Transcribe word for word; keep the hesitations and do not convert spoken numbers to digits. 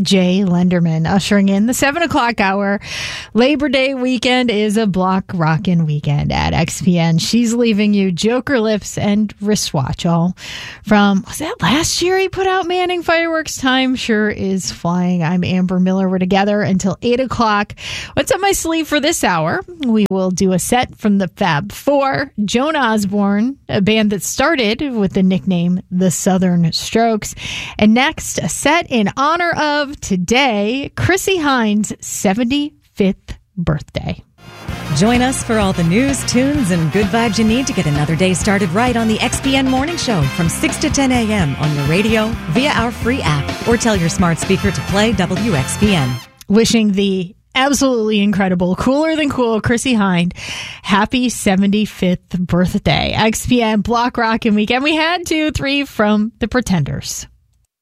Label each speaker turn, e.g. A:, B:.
A: Jay Lenderman ushering in the seven o'clock hour. Labor Day weekend is a block rockin' weekend at X P N. She's leaving you Joker Lips and Wristwatch, all from, was that last year he put out Manning Fireworks? Time sure is flying. I'm Amber Miller. We're together until eight o'clock. What's up my sleeve for this hour? We will do a set from the Fab Four, Joan Osborne, a band that started with the nickname The Southern Strokes. And next, a set in honor of today, Chrissie Hynde's seventy-fifth birthday.
B: Join us for all the news, tunes, and good vibes you need to get another day started right on the X P N Morning Show from six to ten a.m. on your radio, via our free app, or tell your smart speaker to play W X P N.
A: Wishing the absolutely incredible, cooler than cool Chrissie Hynde happy seventy-fifth birthday. X P N Block Rockin' Weekend. We had two, three from The Pretenders.